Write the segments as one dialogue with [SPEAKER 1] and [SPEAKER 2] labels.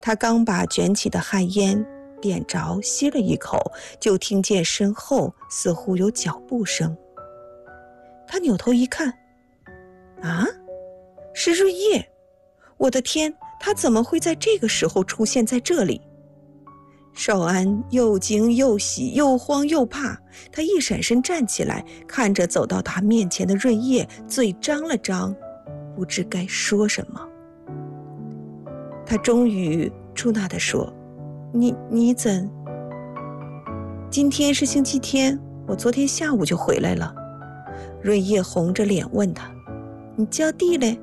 [SPEAKER 1] 他刚把卷起的旱烟点着，吸了一口，就听见身后似乎有脚步声。他扭头一看，啊，是润叶！我的天，他怎么会在这个时候出现在这里？少安又惊又喜，又慌又怕，他一闪身站起来，看着走到他面前的润叶，嘴张了张，不知该说什么。他终于出纳地说：你怎？今天是星期天，我昨天下午就回来了。润叶红着脸问他：你浇地嘞？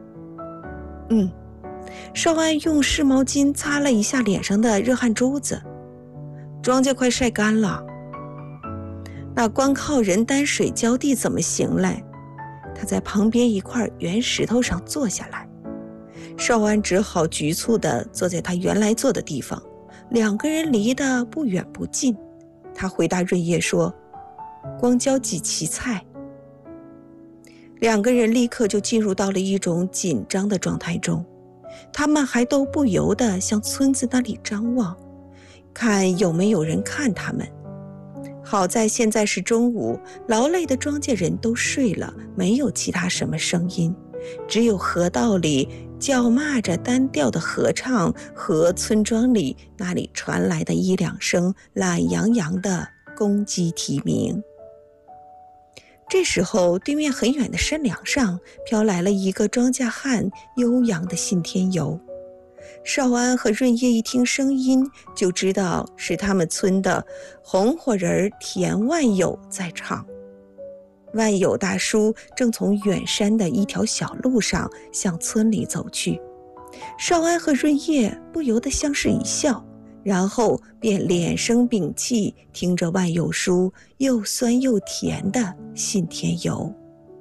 [SPEAKER 1] 少安用湿毛巾擦了一下脸上的热汗珠子。庄稼快晒干了，那光靠人担水浇地怎么行嘞？他在旁边一块圆石头上坐下来，少安只好局促地坐在他原来坐的地方，两个人离得不远不近。他回答润叶说：光浇几畦菜。两个人立刻就进入到了一种紧张的状态中，他们还都不由得向村子那里张望，看有没有人看他们。好在现在是中午，劳累的庄稼人都睡了，没有其他什么声音，只有河道里叫骂着单调的合唱和村庄里那里传来的一两声懒洋洋的公鸡啼鸣。这时候，对面很远的山梁上飘来了一个庄稼汉悠扬的信天游。少安和润叶一听声音，就知道是他们村的红火人田万友在唱。万友大叔正从远山的一条小路上向村里走去，少安和润叶不由得相视一笑，然后便脸生屏气，听着万友叔又酸又甜的信天游。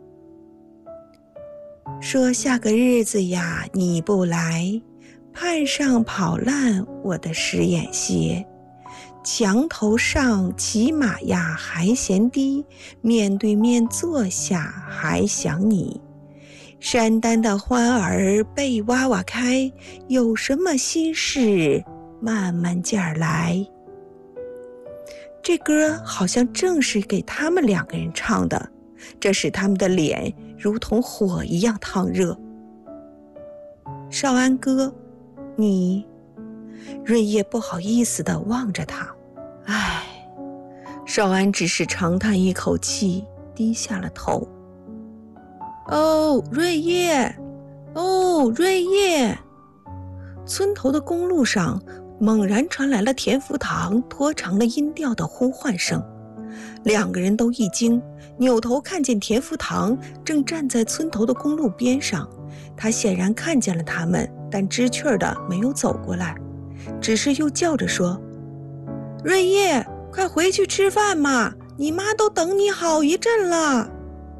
[SPEAKER 1] 说下个日子呀，你不来，畔上跑烂我的石眼鞋，墙头上骑马呀还嫌低，面对面坐下还想你。山丹的花儿被娃娃开，有什么心事慢慢劲儿来。这歌好像正是给他们两个人唱的，这使他们的脸如同火一样烫热。少安哥，你……润叶不好意思地望着他。唉，少安只是长叹一口气，低下了头。哦，润叶！哦，润叶！村头的公路上猛然传来了田福堂拖长了音调的呼唤声，两个人都一惊，扭头看见田福堂正站在村头的公路边上。他显然看见了他们，但知趣儿的没有走过来，只是又叫着说：润叶，快回去吃饭嘛，你妈都等你好一阵了。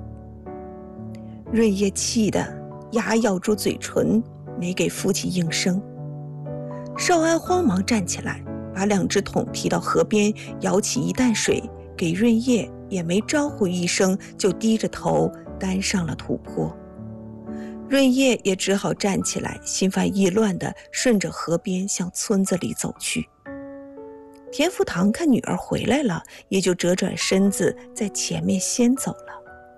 [SPEAKER 1] 润叶气得牙咬住嘴唇，没给父亲应声。少安慌忙站起来，把两只桶提到河边，舀起一担水给润叶，也没招呼一声，就低着头担上了土坡。润叶也只好站起来，心烦意乱地顺着河边向村子里走去。田福堂看女儿回来了，也就折转身子在前面先走了。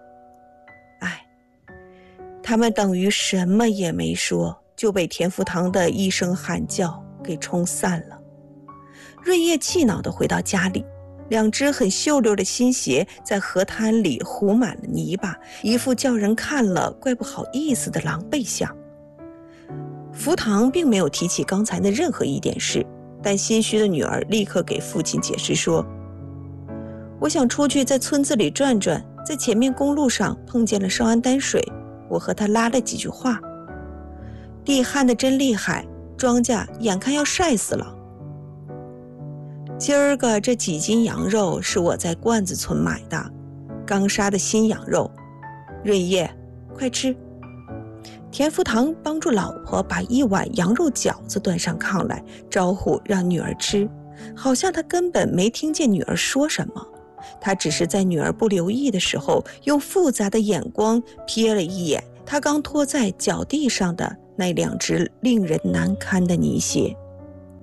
[SPEAKER 1] 他们等于什么也没说，就被田福堂的一声喊叫给冲散了。润叶气恼地回到家里，两只很秀溜的新鞋在河滩里糊满了泥巴，一副叫人看了怪不好意思的狼狈相。福堂并没有提起刚才的任何一点事，但心虚的女儿立刻给父亲解释说：我想出去在村子里转转，在前面公路上碰见了少安担水，我和他拉了几句话。地旱得真厉害，庄稼眼看要晒死了。今儿个这几斤羊肉是我在罐子村买的，刚杀的新羊肉。润叶，快吃。田福堂帮助老婆把一碗羊肉饺子端上炕来，招呼让女儿吃，好像他根本没听见女儿说什么。他只是在女儿不留意的时候，用复杂的眼光瞥了一眼他刚拖在脚地上的那两只令人难堪的泥鞋。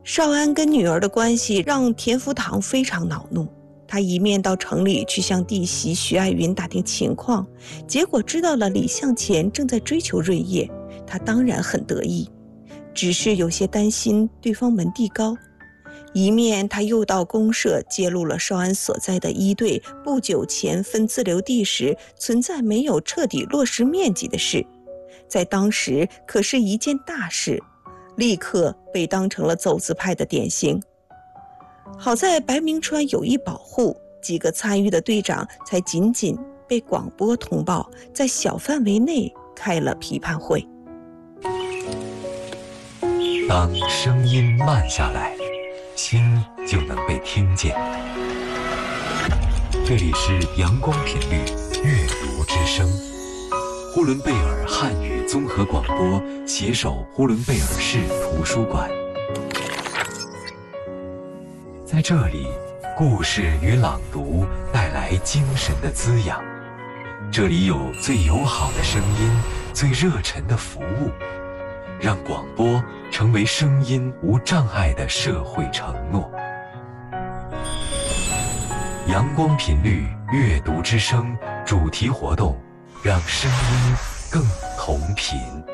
[SPEAKER 1] 少安跟女儿的关系让田福堂非常恼怒，他一面到城里去向弟媳徐爱云打听情况，结果知道了李向前正在追求瑞叶，他当然很得意，只是有些担心对方门第高。一面他又到公社揭露了少安所在的一队不久前分自留地时存在没有彻底落实面积的事，在当时可是一件大事，立刻被当成了走资派的典型。好在白明川有意保护，几个参与的队长才仅仅被广播通报，在小范围内开了批判会。
[SPEAKER 2] 当声音慢下来，心就能被听见。这里是阳光频率阅读之声，呼伦贝尔汉语综合广播携手呼伦贝尔市图书馆。在这里，故事与朗读带来精神的滋养。这里有最友好的声音，最热忱的服务，让广播成为声音无障碍的社会承诺。阳光频率阅读之声主题活动，让声音更同频。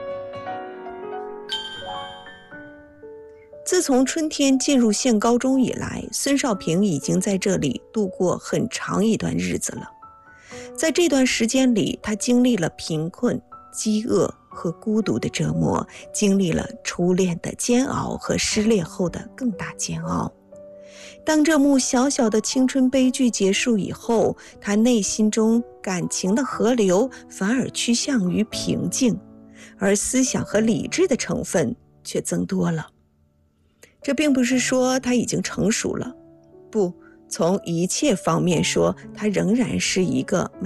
[SPEAKER 1] 自从春天进入县高中以来，孙少平已经在这里度过很长一段日子了。在这段时间里，他经历了贫困、饥饿和孤独的折磨，经历了初恋的煎熬和失恋后的更大煎熬。当这幕小小的青春悲剧结束以后，他内心中感情的河流反而趋向于平静，而思想和理智的成分却增多了。这并不是说他已经成熟了，不，从一切方面说，他仍然是一个